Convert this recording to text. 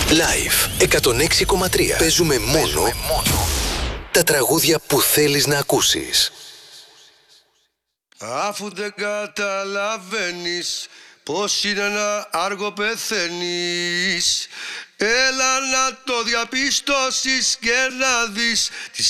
Live 106,3. Παίζουμε μόνο τα τραγούδια που θέλεις να ακούσεις. Αφού δεν καταλαβαίνεις πως είναι να άργο πεθαίνεις, έλα να το διαπιστώσεις και να δεις